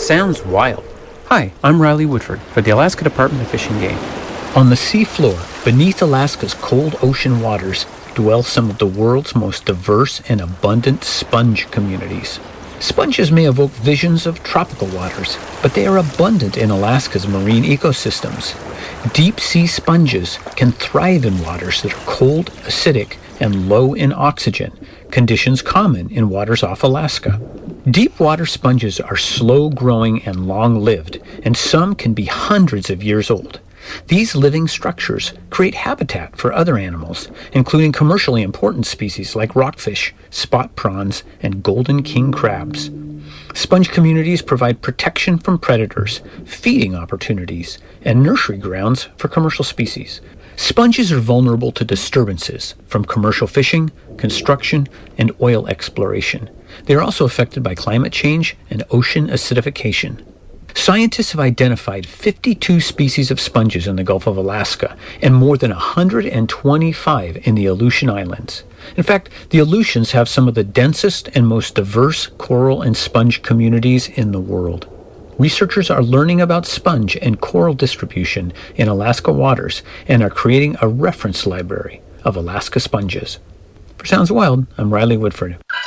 Sounds wild. Hi, I'm Riley Woodford for the Alaska Department of Fish and Game. On the seafloor, beneath Alaska's cold ocean waters, dwell some of the world's most diverse and abundant sponge communities. Sponges may evoke visions of tropical waters, but they are abundant in Alaska's marine ecosystems. Deep-sea sponges can thrive in waters that are cold, acidic, and low in oxygen, conditions common in waters off Alaska. Deep water sponges are slow-growing and long-lived, and some can be hundreds of years old. These living structures create habitat for other animals, including commercially important species like rockfish, spot prawns, and golden king crabs. Sponge communities provide protection from predators, feeding opportunities, and nursery grounds for commercial species. Sponges are vulnerable to disturbances from commercial fishing, construction, and oil exploration. They are also affected by climate change and ocean acidification. Scientists have identified 52 species of sponges in the Gulf of Alaska and more than 125 in the Aleutian Islands. In fact, the Aleutians have some of the densest and most diverse coral and sponge communities in the world. Researchers are learning about sponge and coral distribution in Alaska waters and are creating a reference library of Alaska sponges. For Sounds Wild, I'm Riley Woodford.